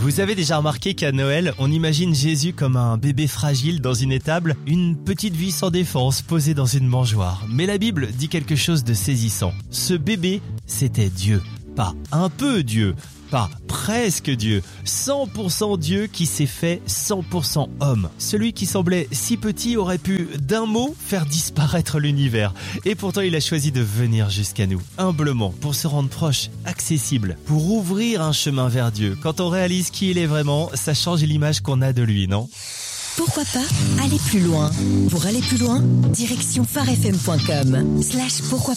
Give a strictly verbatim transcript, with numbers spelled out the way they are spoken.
Vous avez déjà remarqué qu'à Noël, on imagine Jésus comme un bébé fragile dans une étable, une petite vie sans défense posée dans une mangeoire. Mais la Bible dit quelque chose de saisissant. Ce bébé, c'était Dieu. Pas un peu Dieu, pas presque Dieu, cent pour cent Dieu qui s'est fait cent pour cent homme. Celui qui semblait si petit aurait pu, d'un mot, faire disparaître l'univers. Et pourtant, il a choisi de venir jusqu'à nous, humblement, pour se rendre proche, accessible, pour ouvrir un chemin vers Dieu. Quand on réalise qui il est vraiment, ça change l'image qu'on a de lui, non ? Pourquoi pas aller plus loin ? Pour aller plus loin, direction phare f m point com slash pourquoi